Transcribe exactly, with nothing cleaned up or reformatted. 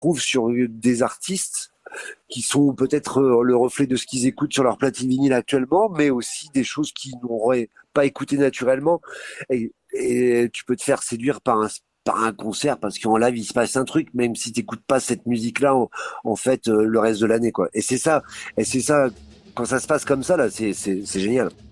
trouve sur des artistes qui sont peut-être euh, le reflet de ce qu'ils écoutent sur leur platine vinyle actuellement, mais aussi des choses qu'ils n'auraient pas écoutées naturellement. Et, et tu peux te faire séduire par un, par un concert parce qu'en live, il se passe un truc, même si t'écoutes pas cette musique-là, en, en fait, euh, le reste de l'année, quoi. Et c'est ça, et c'est ça, quand ça se passe comme ça, là, c'est, c'est, c'est génial.